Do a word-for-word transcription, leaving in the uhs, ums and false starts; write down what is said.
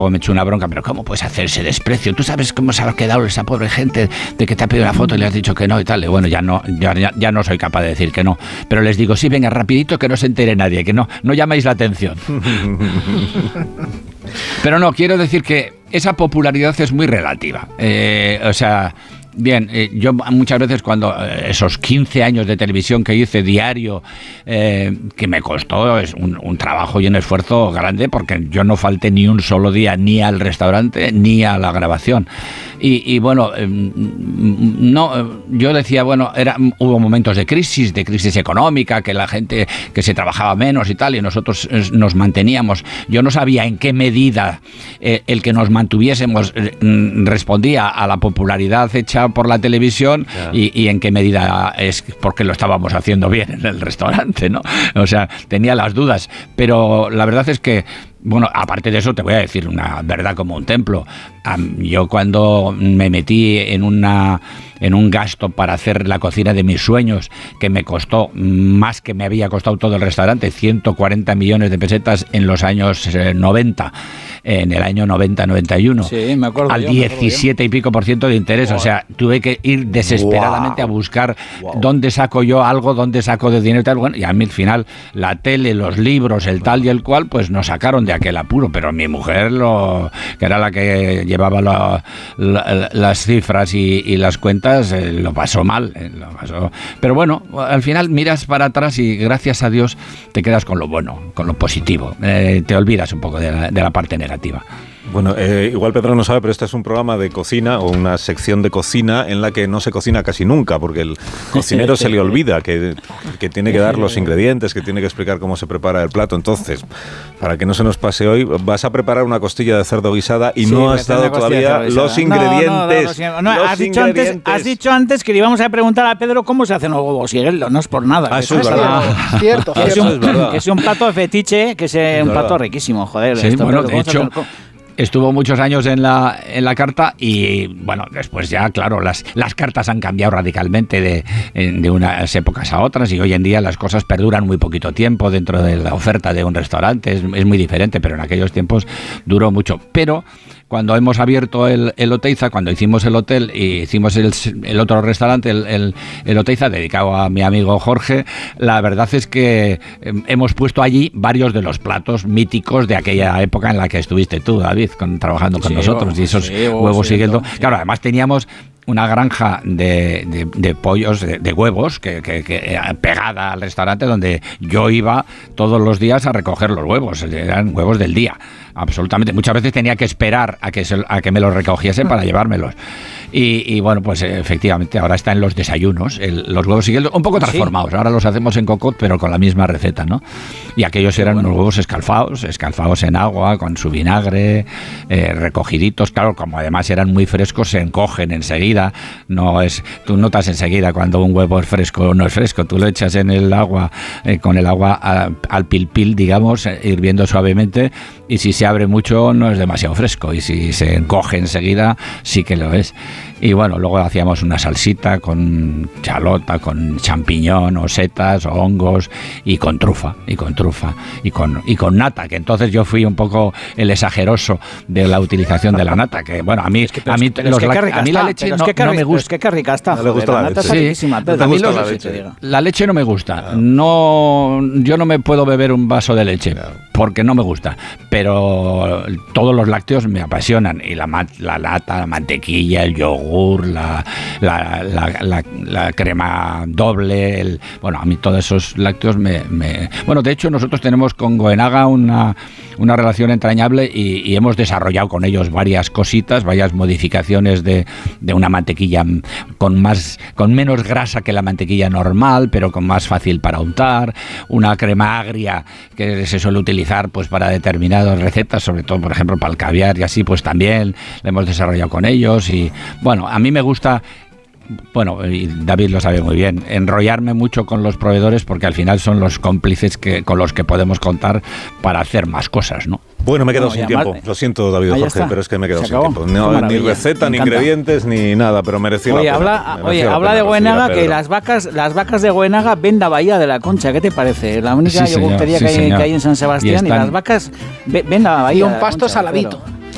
me echó una bronca, pero ¿cómo puedes hacer ese desprecio? ¿Tú sabes cómo se ha quedado esa pobre gente de que te ha pedido una foto y le has dicho que no y tal? Y bueno, ya no, ya, ya, ya no soy capaz de decir que no, pero les digo, sí, venga, rapidito, que no se entere nadie, que no, no llamáis la atención. Pero no, quiero decir que esa popularidad es muy relativa. Eh, o sea, bien, eh, yo muchas veces cuando eh, esos quince años de televisión que hice diario, eh, que me costó, es un, un trabajo y un esfuerzo grande, porque yo no falté ni un solo día ni al restaurante ni a la grabación. Y, y bueno, eh, no, yo decía, bueno, era, hubo momentos de crisis, de crisis económica, que la gente, que se trabajaba menos y tal, y nosotros eh, nos manteníamos. Yo no sabía en qué medida eh, el que nos mantuviésemos eh, respondía a la popularidad hecha por la televisión, yeah. y, y en qué medida es porque lo estábamos haciendo bien en el restaurante, ¿no? O sea, tenía las dudas, pero la verdad es que, bueno, aparte de eso te voy a decir una verdad como un templo. Um, yo cuando me metí en una en un gasto para hacer la cocina de mis sueños, que me costó más que me había costado todo el restaurante, ciento cuarenta millones de pesetas en los años eh, noventa, en el año noventa noventa y uno, sí, me acuerdo al yo, diecisiete y pico por ciento de interés. Wow. O sea, tuve que ir desesperadamente wow. a buscar wow. dónde saco yo algo, dónde saco de dinero y tal. Bueno, y a mí al final la tele, los libros, el tal y el cual, pues nos sacaron de aquel apuro, pero mi mujer, lo, que era la que llevaba la, la, las cifras y, y las cuentas, eh, lo pasó mal, eh, lo pasó. Pero bueno, al final miras para atrás y gracias a Dios te quedas con lo bueno, con lo positivo, eh, te olvidas un poco de la, de la parte negativa. Bueno, eh, igual Pedro no sabe, pero este es un programa de cocina o una sección de cocina en la que no se cocina casi nunca, porque el cocinero se le olvida que, que tiene que dar los ingredientes, que tiene que explicar cómo se prepara el plato. Entonces, para que no se nos pase hoy, vas a preparar una costilla de cerdo guisada y sí, no has dado todavía los ingredientes. No, no, no, no, has, dicho antes, has dicho antes que le íbamos a preguntar a Pedro cómo se hacen los huevos Sigueldo, no es por nada. Ah, eso es verdad. Cierto, que es un, que es un plato fetiche, que es, es un plato riquísimo, joder. Sí, esto, bueno, Pedro, de hecho... Estuvo muchos años en la en la carta y, bueno, después ya, claro, las, las cartas han cambiado radicalmente de, de unas épocas a otras y hoy en día las cosas perduran muy poquito tiempo dentro de la oferta de un restaurante. Es, es muy diferente, pero en aquellos tiempos duró mucho. Pero cuando hemos abierto el, el Oteiza, cuando hicimos el hotel y hicimos el, el otro restaurante, el, el, el Oteiza, dedicado a mi amigo Jorge, la verdad es que hemos puesto allí varios de los platos míticos de aquella época en la que estuviste tú, David, con, trabajando con sí, nosotros, y esos sí, huevos sí, Sigueldo. Sí. Claro, además teníamos una granja de, de, de pollos, de, de huevos, que, que, que pegada al restaurante, donde yo iba todos los días a recoger los huevos, eran huevos del día, absolutamente. Muchas veces tenía que esperar a que, se, a que me los recogiesen para llevármelos. Y, y bueno, pues efectivamente, ahora está en los desayunos, el, los huevos Sigueldo, un poco transformados. ¿Sí? Ahora los hacemos en cocot, pero con la misma receta, ¿no? Y aquellos eran bueno. unos huevos escalfados, escalfados en agua, con su vinagre, eh, recogiditos. Claro, como además eran muy frescos, se encogen enseguida. No es, tú notas enseguida cuando un huevo es fresco o no es fresco. Tú lo echas en el agua, eh, con el agua a, al pil pil, digamos, eh, hirviendo suavemente, y si se abre mucho no es demasiado fresco, y si se encoge enseguida sí que lo es. Y bueno, luego hacíamos una salsita con chalota, con champiñón o setas o hongos, y con trufa, y con trufa, y con, y con nata, que entonces yo fui un poco el exageroso de la utilización de la nata, que bueno, a mí, es que, a mí, los, es que la, a mí la leche no, es que no me gusta. Es que qué rica está, no le gusta la, la nata, está riquísima. Sí. A mí los, la, leche. la leche no me gusta, no, yo no me puedo beber un vaso de leche, porque no me gusta, pero todos los lácteos me apasionan, y la, la lata, la mantequilla, el yogur, La, la, la, la, la crema doble, el, bueno, a mí todos esos lácteos me, me... Bueno, de hecho nosotros tenemos con Goenaga una, una relación entrañable y, y hemos desarrollado con ellos varias cositas, varias modificaciones de, de una mantequilla con, más, con menos grasa que la mantequilla normal, pero con más fácil para untar, una crema agria que se suele utilizar pues para determinadas recetas, sobre todo, por ejemplo, para el caviar y así, pues también la hemos desarrollado con ellos. Y bueno, a mí me gusta, bueno, y David lo sabe muy bien, enrollarme mucho con los proveedores, porque al final son los cómplices que, con los que podemos contar para hacer más cosas, ¿no? Bueno, me he quedado no, sin tiempo. Mal... Lo siento, David o Jorge, está. Pero es que me he quedado sin tiempo. No, ni receta, ni ingredientes, ni nada, pero mereció oye, la pena. Habla, mereció oye, la habla pena, de Goenaga, que las vacas, las vacas de Goenaga venda Bahía de la Concha. ¿Qué te parece? La única sí, yogurtería sí, que, hay, que hay en San Sebastián, y, están... y las vacas venda Bahía. Y un pasto Concha, saladito. Pero...